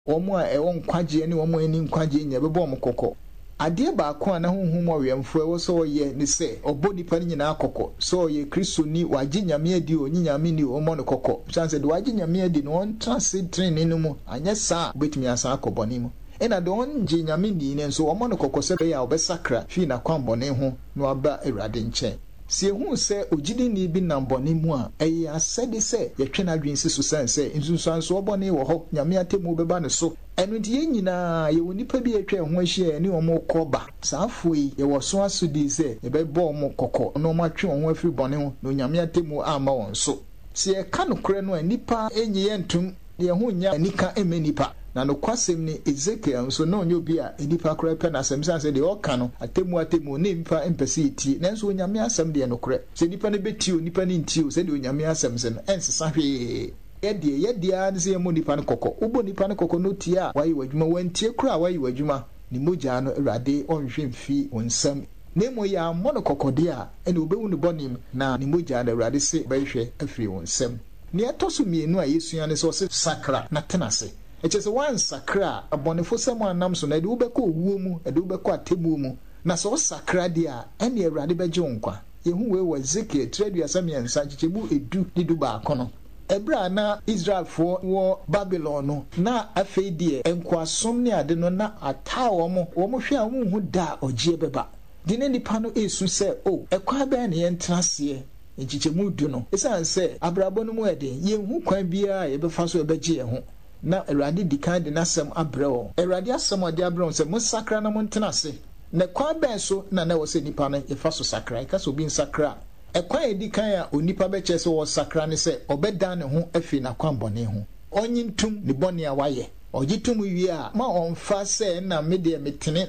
omo a ewon kwaje ne omo ani kwaje nya bebo omo kokko ade ba ko na honhum owemfo ewo so ye ni se obo nipa ni nyina akokko so ye Kristo ni waje nyame adi onyi nyame ni omo no kokko chance de waje nyame adi no on transit train ni mu anya sa betimi asa akoboni mu ena de on je nyame ni ne so omo no kokko se be ya obesakra fi na kwambone ho no aba Awurade nche si ehu se ogidi ni bi namboni mu a eye asede se yetwe na dwensi so sense nsunsuanso obone wo ho nyame atemu beba ne so enu de nyina ye wonipa bi etwe ho ahia ni omo koba saafo yi ye wo so asodi se ye bebo omo kokko no ma twe ho afiri bone ho no nyame atemu ama won so si e ka no kore no anipa enyi ye ntum ye ho nya anika emenipa na no kwasem ni Ezekiel so no nyo bi a enipa kora pe na asem sanse de oka no atemu ne mpa empese iti nanso onyame asem de no kora se nipa ne betio nipa ne ntio se de onyame asem se no ensesa hwe yede a se mo nipa ne kokko ubo nipa ne kokko no tia wayi wadwuma wantie kora wayi wadwuma ni mogya no Awurade onhwe mfi wonsam nemo ya mono kokode a ene obewu ne bonim na ni mogya da Awurade se bayhwe afiri wonsam ne atoso mienu a Yesu ane so sakra na tenase echese wan sakra abonefo sem anam so na de ubekọ owuo mu de ubekọ atemu mu na so sakra de a ene Awurade beje nkwa yehu we Ezekiel trade asamiensa chichebu edu didu ba akono ebra na Israelfo wo Babylon no na afei de enkwasom ne ade no na ata wo mo hwe a wo hu da ogie beba dine nipa no esu se o ekwa ba ne yentrase chichemu du no esan se abrabo no mu ede yehu kwan bia ye befa so ebeje ye ho na Awurade dikan de nasem abrɛwo Awurade asem ade abrɛwo se mo sakra na mo ntenase na kwa ben so na wo se nipa no ye fa so sakra ka so bi nsakra ekwan edikan a onipa be che se wo sakra ne se obeda ne ho afi na kwambone ho onyintum ne bone a waye ogitum wi a ma onfa se na mede metene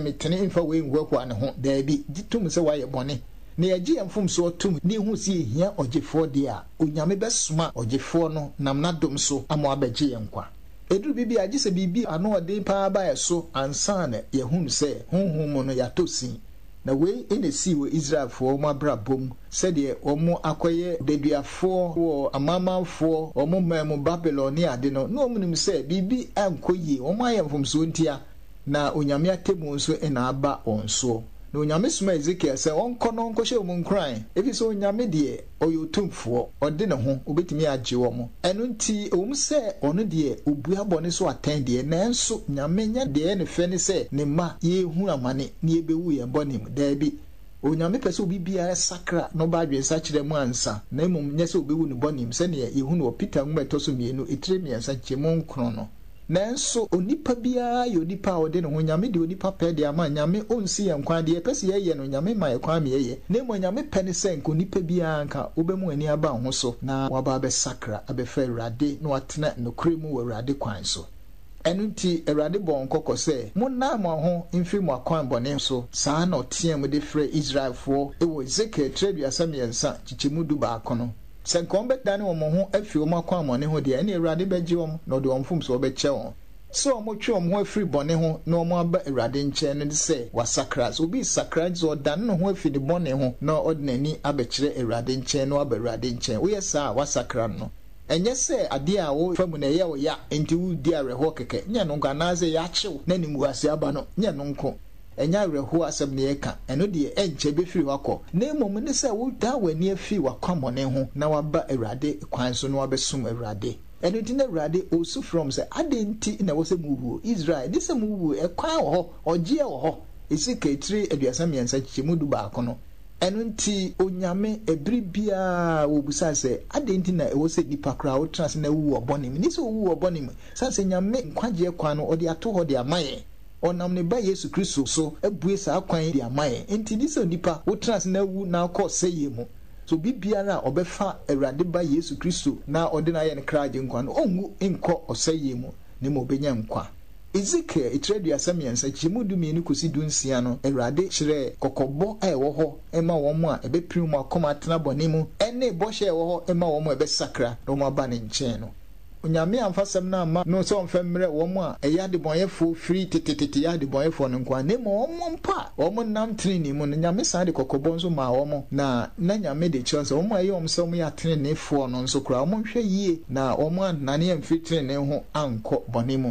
mfa we ngwakwa ne ho da bi gitum se waye bone na yaji amfum so otum ni hu si ehia ogefo de a onyame besoma ogefo no nam na dom so amo abeje yenkwa eduru bibi agise bibi ano ode pa ba eso ansa na yehun se honhom no yatosi na we enesi wo Israelfo mo abrabom se de omo akoye deduafo wo amamanfo omo mamu Babylon ni ade no no omunim se bibi ankoye omo ayemfum so ntia na onyame atemu nso ena aba onso no onyame soma Ezekiel se onko no nko hye mu nkran efi so onyame de oyotumfo ode ne ho obetimi agye wo mo eno nti owum se ono de obua bone so atan de nanso nyame nya de ne fe ne se ne ma ye hu amane ne ebewu ye bone mu da bi onyame pese obibia sakra no ba dwensa kire mu ansa na emum nya se obewu ne bone mu se ne ye hu no Peter ngum etoso mienu etire miensa kyemu nkron no nanso onipa bia yo nipa ode ne ho nyame de onipa pe de ama nyame onsi ye nkwa de pese ye no nyame ma ye kwa me ye na mo nyame pe ne se nko nipa bia nka obemu ani aba ho so na waba be sakra abefa Awurade na watena nokure mu wa Awurade kwan so enu nti Awurade bon kokko se mo na mo ho mfi mo akwan bone so saa na otie mo de frɛ Israelfo ewo Ezekiel trade asamiensa chichemu du ba akono sen kombe dane wo mo ho afi wo makwa mo ne ho de ene Awurade beje wo no de wo mfum so beche wo so mo twe wo ho afiri bone ho na wo mo aba Awurade nche ne de se wasakra so bi sakra zo dan no ho afi de bone ho na odnani abekire Awurade nche no aba Awurade nche wo yesa wasakra no enye se ade a wo famu na ye wo ya enti wo di areho keke nya no nganaze ya kyew na nimuase aba no nya no nko enya reho asem ne eka eno de enche be firi wakọ na emom ne se wo da wani afi wakwamone ho na waba Awurade kwan so no wabesum Awurade eno ti na Awurade osu from se adenti na wo se muwu Israel ni se muwu ekwan ho ogie ho Ezekiel 3:33 chichemu du ba akono eno nti onyame ebri bia wo busa se adenti na wo se nipa kra wo trans na wu obonim ni se wu obonim sanse nyame nkwaje kwan no odi ato ho de amaye onam ne ba Yesu Kristo so abue sa kwan di amaye enti ni se nipa wo trans na wu na akọ seye mu so bibiara obefa Awurade ba Yesu Kristo na odi na ye ne kraje nkwa no ongu nkọ oseye mu ne mo benya nkwa Ezekiel itradu asamiensa chimudu mienu kosi dunsia no Awurade kyerɛ kokɔbɔ a ɛwɔ hɔ ema wɔn a ɛbɛpiri mu akɔma atena bɔne mu ɛne bɔhyɛ ɛwɔ hɔ ema wɔn a ɛbɛsakra na wɔn aba ne nkyɛn no onyame amfasam na ama no so mfemre wɔn a ɛyɛ adebɔnyɛfo firi tetetete yɛ adebɔnyɛfo no nkwa ne mo wɔn mpa wɔn nam treni mu no nyame saa de kokɔbɔ nso ma wɔn na nyame de kyerɛ sɛ wɔn a ɛyɛ wɔn sɛ wɔn yɛ trenefoɔ no nso kora wɔn hwɛ yie na wɔn anane amfiri treni ho ankɔ bɔne mu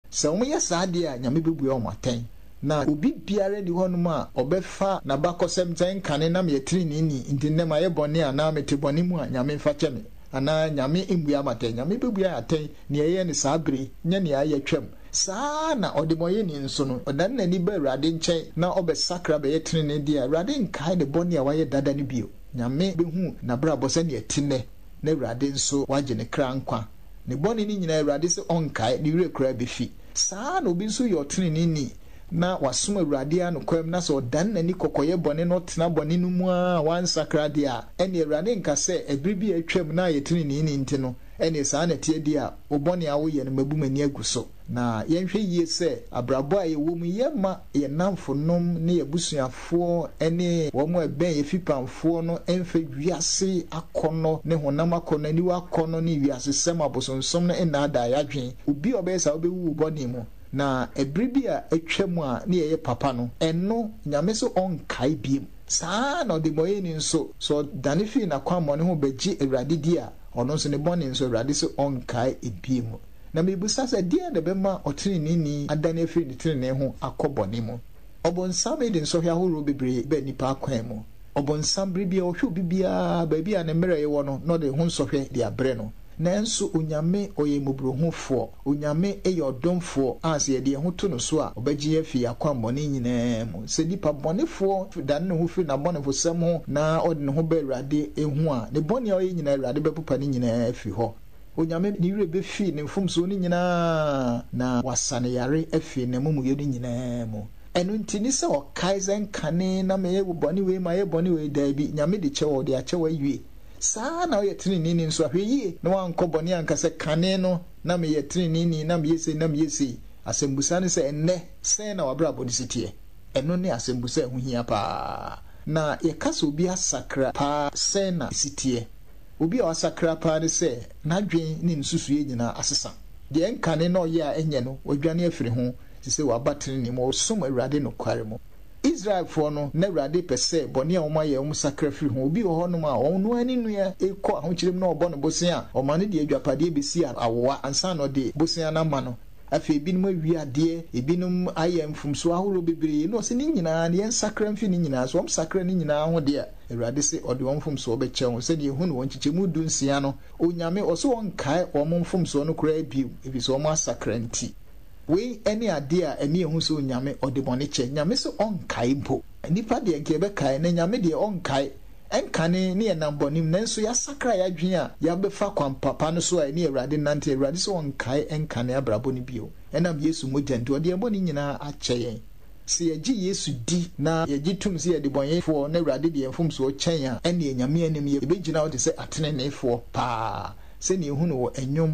sɛ wɔn yɛ saa deɛ a nyame bɛbua wɔn atɛn na obi biara ni hɔnom a ɔbɛfa n'abakɔsɛm sɛ nkane na meyɛtiri ni nti nnɛ ma yɛ bɔne a na mete bɔne mu a nyame mfa kyɛ me anaa nyame mbua matɛn nyame bɛbua atɛn nea ɛyɛ ne saa bere nyɛ nea ayɛ twam saa na ɔde mɔyɛ ni nso no ɔdan n'ani ba Awurade nkyɛn na ɔbɛsakra bɛyɛ tenene deɛ Awurade nkae ne bɔne a wayɛ dada no bio nyame bɛhu n'abrabɔ sɛnea ɛte nnɛ na Awurade nso wagye ne kra nkwa ne bɔne no nyinaa Awurade sɛ ɔnkae ne werɛ koraa bɛfi saa na obi nso yɛ ɔtenene ni na wasom Awurade anokwam na sɛ ɔdan n'ani kɔkɔyɛ bɔne no tena bɔne no mu a wansakra deɛ a ɛne Awurade nka sɛ ɛbere bi atwam na yɛtenene ni nti no ɛne saa na tie di a wobɔne a woyɛ no mabu mani agu so na yɛnhwɛ yie sɛ abrabɔ a yɛwɔ mu yɛma yɛnamfonom ne yɛbusuafoɔ ne wɔn a ɛbɛn yɛfipamfoɔ no ɛmfa wiase akɔnnɔ ne honam akɔnnɔ aniwa akɔnnɔ ne wiasesɛm abosonsom no ɛnaadaa yɛadwen obi a ɔbɛyɛ saa wobɛwu bɔne mu na ɛbere bi a atwa mu a ne yɛyɛ papa no ɛno nyame so ɔnkae biem saa na ɔde mmɔyɛ ni nso sɛ ɔdane fii n'akwammɔne ho bɛgye Awurade di a ɔno nso ne bɔne nso Awurade sɛ ɔnkae ebie mu na mebusa sɛ deɛ na bɛma ɔteneneni adane afiri ne tenene ho akɔ bɔne mu ɔbɔnsam de nsɔhwɛ ahorow bebree bɛ nipa akwan mu ɔbɔnsam bere bia ɔhwɛ obi biara baabi a ne mmerɛ yɛwɔ no na ɔde ho nsɔhwɛ de abrɛ no nanso onyame ɔyɛ mmɔborɔhufoɔ onyame ɛyɛ ɔdɔmfoɔ a sɛ yɛde ho to no so a ɔbɛgye afi akwammɔne nyinaa mu sɛ nipa bɔnefoɔ dane ne ho firi n'abɔnefo sɛm ho na ɔde ne ho bɛ Awurade ehu a ne bɔne a ɔyɛ nyinaa Awurade bɛpopa ne nyinaa afi hɔ onyame ne werɛ bɛfi ne mfomsoɔ no nyinaa na wasa ne yare afi ne mmomuyɛ no nyinaa mu ɛno nti ni sɛ ɔkae sɛ nkane na meyɛ bɔne wei ma yɛ bɔne wei daabi nyame de kyɛ wɔ de akyɛ wɔ awie saa na ɔyɛ teneneni nso ahwɛ yie na wankɔ bɔne anka sɛ kane no na meyɛ teneneni na meyɛ sei asɛmbusa ne sɛ ɛnnɛ sɛn na wabrabɔ no siteɛ ɛno ne asɛmbusa ɛho hia paa na yɛka sɛ obi asakra paa sɛn na siteɛ obi a wasakra paa ne sɛ n'adwen ne nsusue nyinaa asesa deɛ nkane na ɔyɛ a ɛnyɛ no wadwane afiri ho te sɛ waba tenene mu ɔsom Awurade nokware mu Israelfoɔ no na Awurade pɛ sɛ bɔne a wɔn ayɛ wɔn sakra firi ho obi wɔ hɔnom a wɔn no ani nua ekɔ ahokyerem na ɔbɔ no bosen a ɔma no de adwapadeɛ besi awowa ansa na ɔde bosen anama no afei ebinom awi adeɛ ebinom ayɛ mfomso ahorow bebree na ɔsɛ ne nyinaa ne yɛn sakra mfi ne nyinaa so wɔn sakra ne nyinaa ho deɛ Awurade sɛ ɔde wɔn mfomso bɛkyɛ wɔn sɛ deɛ ehunu wɔn kyekyɛmu 16 no onyame ɔsɛ wɔn kae wɔn mfomso no koraa bio ebi sɛ wɔn asakra nti wei ɛne adeɛ a ɛne ɛho sɛ onyame ɔde bɔne kyɛ nyame sɛ ɔnkae mpo nipa deɛ nke bɛkae na nyame deɛ ɔnkae ɛnkane ne yɛnam bɔnem nanso yɛasakra yɛadwen a yɛabɛfa kwan papa no so a ɛne Awurade nante Awurade sɛ ɔnkae ɛnkane abrabɔ no bio ɛnam Yesu mogya nti ɔde ɛbɔne nyinaa akyɛ yɛn sɛ yɛgye Yesu di na yɛgye tom sɛ yɛde bɔnyɛfoɔ na Awurade deɛ mfomsoɔ kyɛn a ɛne nyame anim yɛbɛgyina hɔ te sɛ ateneneefoɔ paa sɛnea ɛhu no wɔ ɛnwom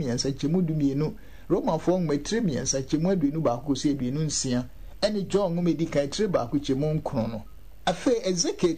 1:2 Romafoɔ nwetire 3:2 baako kɔsi 26 ɛne John nwomedi kan tire baako kyɛmu 9 no afei Ezekiel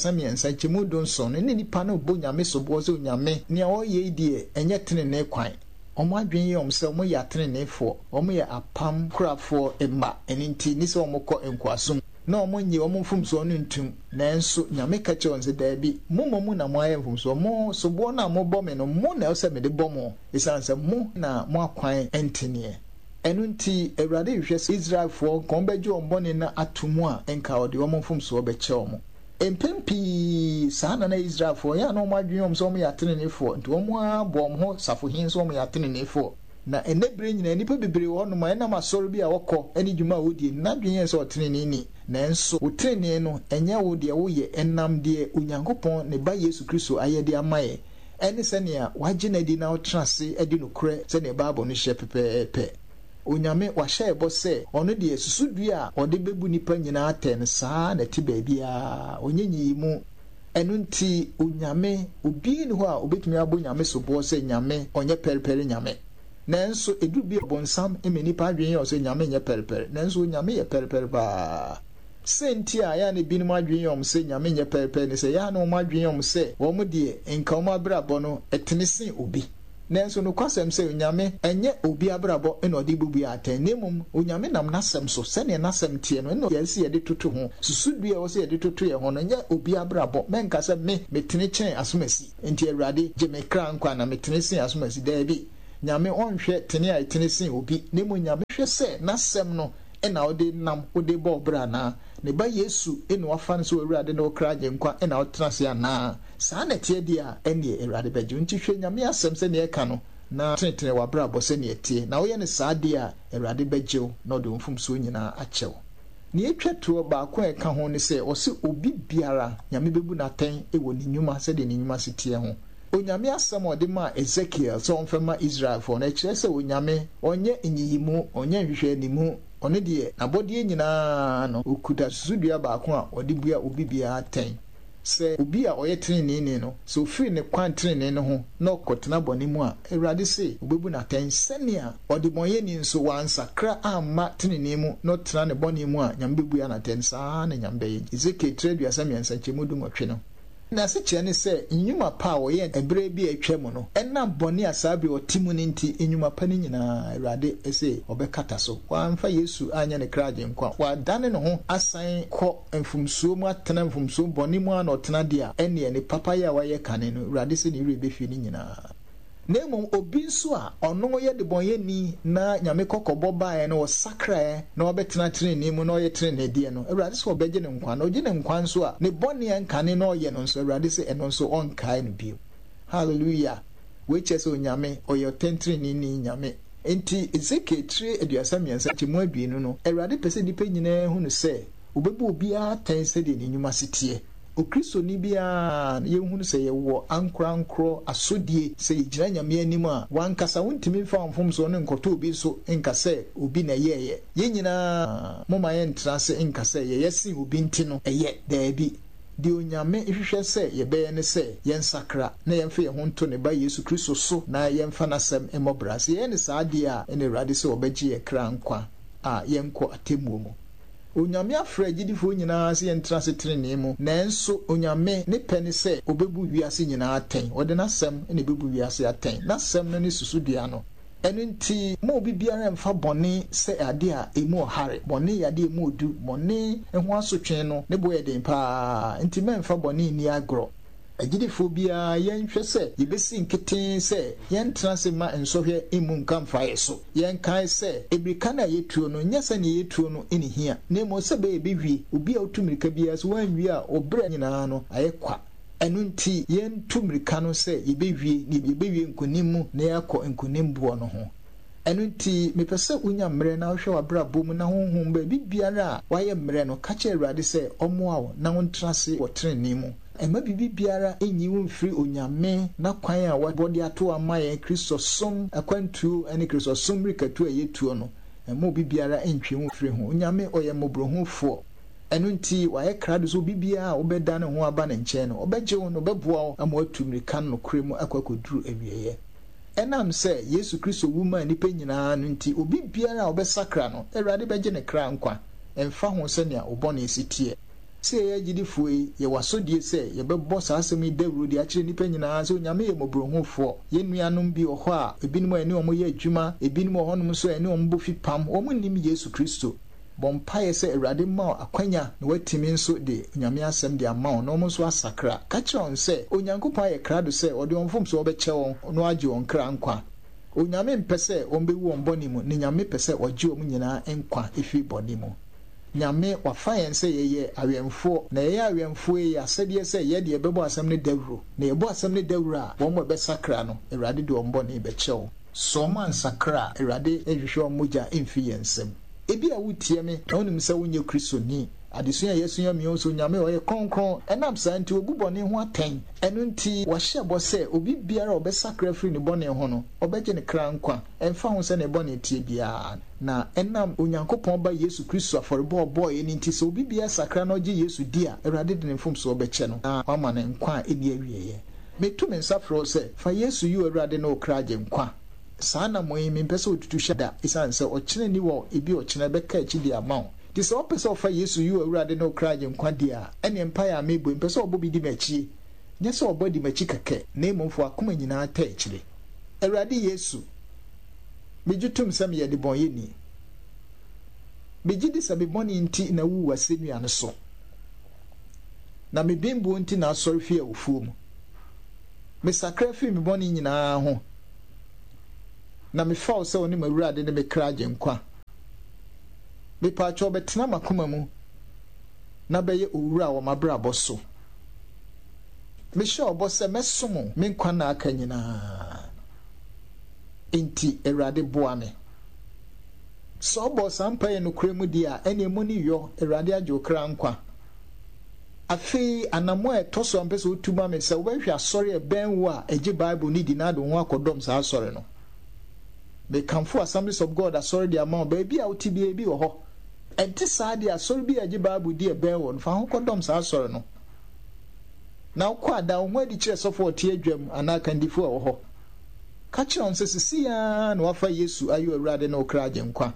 3:3 no ne nipa no bɔ nyame soboɔ sɛ onyame nea ɔyɛ die ɛnyɛ tenene kwan ɔmo adwen yɛ sɛ ɔmo yɛ ateneneefoɔ ɔmo yɛ apam korafoɔ mma ɛne nti ni sɛ ɔmo kɔ nkoasom na ɔmo nye ɔmo mfomsoɔ no ntum nanso nyame ka kyerɛ wɔn sɛ daabi mo na mo ayɛ mfomsoɔ mo soboɔ na mo bɔ me no mo na ɛsɛ mede bɔ mo ɛsiane sɛ mo na mo akwan ɛnteneɛ ɛno nti Awurade hwehwɛ sɛ Israelfoɔ kɔn bɛgye wɔn bɔne na ato mu a ɛnka ɔde ɔmo mfomsoɔ bɛkyɛ wɔn mpɛn pii saa na Israelfoɔ yɛ a na ɔmo adwene wɔn sɛ ɔmo yɛ ateneneefoɔ nti ɔmo abɔ wɔn ho safohin sɛ ɔmo yɛ ateneneefoɔ na enebere nyina nipa bebree wɔ no ma ɛnam asɔre bi a wɔkɔ ɛne dwuma a wɔdie n'adwene yɛ sɛ ɔteneneni nanso ɔtenene no ɛnyɛ wo deɛ woyɛ ɛnam deɛ Onyankopɔn ne ba Yesu Kristo ayɛ de ama yɛ ɛne sɛnea wagye n'adi na ɔtena ase ɛde nokorɛ sɛnea Bible no hyɛ pɛpɛɛpɛ onyame wahyɛ ɛbɔ sɛ ɔno deɛ susudua a ɔde bɛbu nipa nyinaa atɛ no saa na ɛte baabiara ɔnyɛ nyiyi mu ɛno nti onyame obi ne hɔ a obɛtumi abɔ nyame soboɔ sɛ nyame ɔnyɛ pɛrepɛre nyame nanso edu bi bonsam eme nipa adwen yɛ ɔsɛ nyame nyɛ pɛrepɛre nanso nyame yɛ pɛrepɛre baa senti a ya ne binom adwen yɛ sɛ nyame nyɛ pɛrepɛre ne sɛ ya na wɔn adwen yɛ sɛ wɔn deɛ nka wɔn abrabɔ no ɛtene sen obi nanso no kwasɛm sɛ onyame ɛnyɛ obi abrabɔ ɛna ɔde bubu atɛn ne mum onyame nam n'asɛm so sɛnea n'asɛm tie no ɛna yɛsi yɛde toto ho susudua wɔ sɛ yɛde toto yɛ ho no nyɛ obi abrabɔ mɛnka sɛ me metene kyɛn asomasi nti Awurade gye me kra nkwa na metene sen asomasi daabi nyame onhwe tene a tene sin obi ne mu nyame hwe se nasem no ena ode nam ode bo bra na ne ba Yesu enu afa no so awurade no kraje nkwa ena otrase ana saa na tie dia ene awurade beje nti hwe nyame asem se ne eka no na tene wa bra bo se ne etie na wo ye ne saa dia awurade beje no de mfum so nyina achew ne etwa to ba ko eka ho ne se o se obi biara nyame bebu na ten ewo ne nyuma se de ne nyuma sitie ho onyame asem ode ma Ezekiel so onfema Israel for na kire se onyame onye enyiyimu onye hwehwe animu one de abodie nyina no okuda susudua ba ko a ode bua obi bia ten se obi a oye trenini no so ofiri ne kwan trenini no ho na okotena boni mu a Awurade se obebu na ten senia ode bonye ni nso wansakra amma trenini mu no tena ne boni mu a nyambe bua na ten saa na nyambe Ezekiel 3:3 chemu du motwe no na se kyene se nyuma pa wo ye ebre bi atwam no enna boni asabi otimu ni nti nyuma pa ni nyina Awurade ese obekata so wamfa Yesu anya ne kraje nkwa wa dane no ho asan ko mfumsuo mu atena mfumsuo boni mu ana otena dia ene ne papa ya wa ye kane no Awurade se ne ire befi ni nyina nemu obi nso a ono ye de bonye ni na nyame kokobo bae no sakra na obetena treni mu na oye treni de no Awurade se obeje ne nkwa na oje ne nkwa nso a ne bone yankane na oye no nso Awurade se eno nso onkai no bio hallelujah we chese onyame oye tentreni ni nyame enti Ezekiel 3:3 chemu aduenu no Awurade pese dipe nyina hu no se obebu obi a ten se de ne nyuma sitie okristo ni bia yehunu se yewo ankrankro asodie se yigira nyame anim a wankasa wontimi mfa mfom so ne nkoto obi so nkase obi na yeye yenyina moma ye ntrase nkase ye yesi obi ntino eye daabi di onyame ihwehwe se yebeye ne se yensakra na yemfa ye ho nto ne ba Yesu Kristo so na yemfa nasem emobrase ye ne saade a ene Awurade se obegye ye kra nkwa a yenko atemmu mu onyame afra gidifo nyina se yentrase trene mu nanso onyame ne pene se obebu wiase nyina aten ode nasem ene bebu wiase aten nasem no ne susudua no eno nti mo bibiara mfa bone se ade a emu hare bone yade emu odu bone eho asotwe no ne boye den pa nti memfa bone ni agro agidifo bia yenhwe se yebesi nketen se yentrase ma ensohwe emu nkamfa yeso yenkan se ebrika na yetuo no nyasa ne yetuo no eni hia na mo se be ebewie obi a otumirika bia so wanwie a obra nyina no ayekwa enu nti yentumirika no se yebewie nkonimu na yakọ nkonimbuo no ho enu nti mepese unya mre na hwe wabra bom na honhom ba bibiara waye mre no kache Awurade se omoa na wontrase wotrene mu ema bibiara enyi wo mfiri onyame na kwan a wabodi ato amaye Kristo som akwantu ene Kristo som rikatu ayetuo no ema bibiara entwe wo mfiri ho onyame oye mobrohufo enu nti waye krado so bibiara obeda ne ho aba ne nche no obeje wo no beboa ama atumrika no kremu akwakoduru awieye enam se Yesu Kristo wuma nipa nyina no nti obi biara obesakra no Awurade beje ne kra nkwa emfa ho se ne obone esitie se ye gidifo ye wasodie se ye bebo saa asemi dawuro di akire nipa nyina se onyame ye mobrohufo ye nuanom bi oho a ebinim ene omo ye adwuma ebinim ohonum so ene omo bofi pam omo nim Yesu Kristo bompaye se Awurade ma akwanya na watimi nso de onyame asem de ama no omo so asakra ka kiron se onyankopon ye krado se ode onfom so obeche won no age won kra nkwa onyame mpese ombewu omboni mu ne nyame pese oge om nyina nkwa efi boni mu nyame wafayen se yeye awemfo na yeye awemfo ye asede se ye de bebo asem ne dawuro na yebo asem ne dawuro a wo mo be sakra no Awurade de omboni be chewo so man sakra Awurade ehwehwe omugya emfi yensem ebi a wutie me na wonim se wonye Kristo ni adesu ya Yesu ya mi onso nyame oye konkon enam sa nti ogubone ho aten enu nti wahye bo se obi biara obesakra free ne bone ho no obeje ne kra nkwa emfa ho se ne bone tie bia na enam onyankopon ba Yesu Kristo aforebo boy ni nti se obi biara sakra na oje Yesu dia Awurade de ne mfom so obeche no na wama ne nkwa eni awieye metu me nsafro se fa Yesu yu Awurade na okraje nkwa sana moyi mpese otutu shada isanse okine ni wo ebi okine beka echi di amount dise opese ofa Yesu yu Awurade no kraje nkwade a ene empire amebo mpese obobi di machi nyese obodi machi keke na emomfo akoma nyina ata echire Awurade Yesu mejutum sam ye de bonye ni bejidi sabe boni nti na wu wasenua ne so na mebembo nti na asorfi awufuo mu me sakra fi me boni nyina ho na me fa se oni mawurade ne me kra agyenkwa me pa cho betena makoma mu na beye owura wo mabra boso me sha obose mesomo me nkwa na aka nyina enti Awurade boa me so boss ampa ye no kremu dia ene mu ni yo Awurade agye okra nkwa afi anamo etoso ampese otuma me se wo hwa asori e ben wo a ege Bible ni di na do ho akodom sa asori no me kamfo Assemblies of God asori di amount ba bi a otibie bi wo ho enti sa di asori bi ege Bible di e ben wo no fa ho kodom sa asori no na kwa da ho adi kire sofo tie adwam ana kandifo wo ho ka kire on se sisia na wafa Yesu ayo Awurade na okra agyenkwa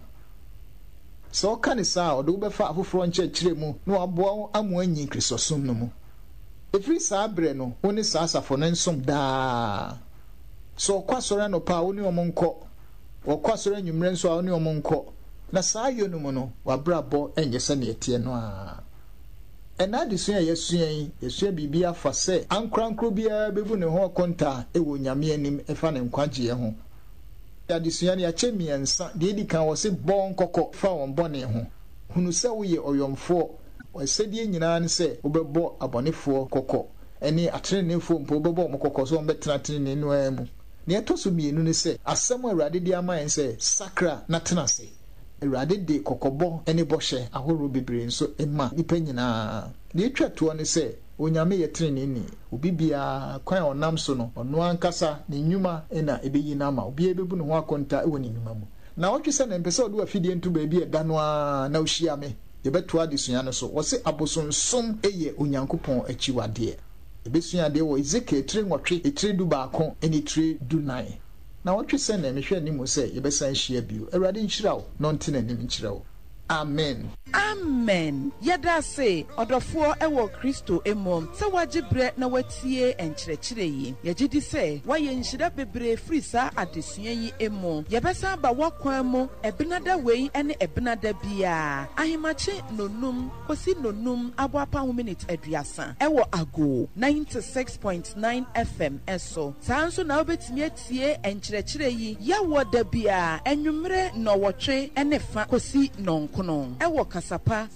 so kan sa o do be fa afoforo nche kire mu na wabo amu anyi Kristosum no mu efri sa abre no oni sa asafo na nsom da so kwasore no pa oni omonko kwasore nwumre nso oni omonko na sa ayo no mu no wabrabo enye se na etie no a ena disua yesua bibia fa se ankrankro bia bebu ne ho konta ewo nyame anim efa ne nkwagye ho ya disua ne achemi ensa de edi kan wo se bon kokko fa won bone ho hunu se wo ye oyomfo wo se die nyina ne se wo bebo abonefo kokko eni atrenefo mpo bebo mo kokko so mbetena tene no amu ne etoso mienu ne se asem Awurade di amayen se sakra na tena se Awurade de kokobo ene bohye ahoro bebre nso ema nipa nyina ne etwato ne se onyame yetrene ni obi bia kwan onam so no ono ankasa ne nyuma ena ebeyi na ma obi ebebu ne ho akonta ewo ne nyuma mu na wotwese na mpese odo afidie ntu ba bia da no a na ohia me yebeto adesua no so wose abosonsom eye onyankopon achiwade ebesua de wo Ezekiel 3:8 etredu baako eni 3:9 na wotwese na mehwe ni mo se yebesan hia bio Awurade nhyirawo no ntena nim nhyirawo amen amen yada se odofo ewo Kristo emom se wagibre na watie enkyerɛkyerɛ yi yagidi se waye nhyira bebre frisa adesua yi emo yebesa ba wakwan mu ebinada wei ene ebinada bia ahimache nonum kosi nonum aboapa ho minute aduasa ewo ago 96.9 FM eso sanso na obetimi atie enkyerɛkyerɛ yi yawo da bia enwumre no wotwe ene fa kosi nonko ewo kasapa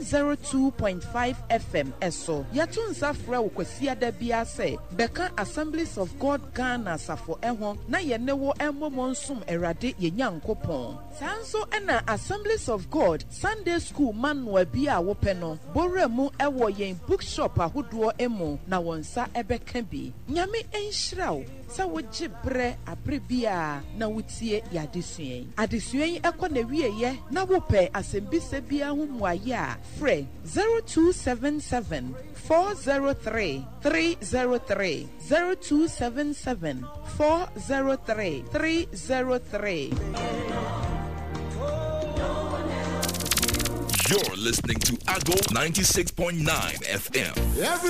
102.5 FM eso yatunza fra wo kwasi ada bia se beka Assemblies of God Ghana safo eho na ye newo emmo nsum Awurade ye nyankopon sanso ena Assemblies of God Sunday School manwa bia wo pe no boremu ewo yen bookshop ahodo emo na wonsa ebeka bi nyame enhyirawo sa wo gibre abrebia na wotie yadesuen adesuen ekọ na wieye na wo pe asembise bia hu muaya frɛ 0277 403 303 0277 403 303. You're listening to Ago 96.9 FM.